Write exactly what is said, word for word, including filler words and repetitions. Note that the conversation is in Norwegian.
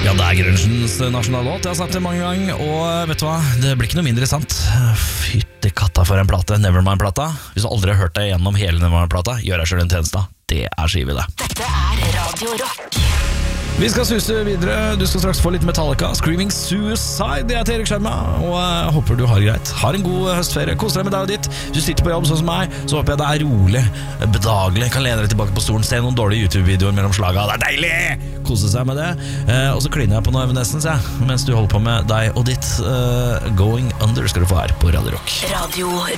Ja, det er grungens nasjonallåt. Jeg har sagt det mange ganger, og vet du hva? Det blir ikke noe mindre sant. Fytte katta for en plate, Nevermind-plata. Hvis du aldri har hørt deg gjennom hele Nevermind-plata, gjør deg selv en tjeneste. Det er skive, det. Dette er Radio Rock. Vi skal suse videre. Du skal straks få litt Metallica, Screaming Suicide. Jeg heter Erik Skjerma, og jeg håper du har det greit. Har en god høstferie, kos deg med deg og ditt. Hvis du sitter på jobb sånn som meg, så håper jeg det er rolig, bedagelig. Kan lene deg tilbake på stolen, se noen dårlige YouTube-videoer mellom slaga. Det er deilig! Kose seg med det. eh, Og så kliner jeg på noe Evanescence, ja, mens du holder på med deg og ditt. eh, Going Under skal du få her på Radio Rock. Radio